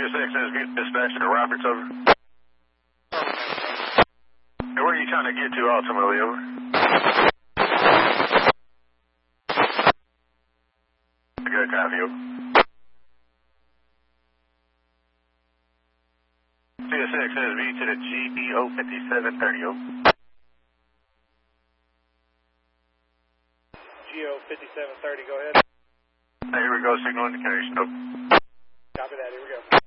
CSX is getting dispatched to Roberts, over. Hey, where are you trying to get to ultimately, over? Good copy, over. CSX says V to the GBO 5730, over. GO 5730, go ahead. Hey, here we go, signal indication, over. Copy that, here we go.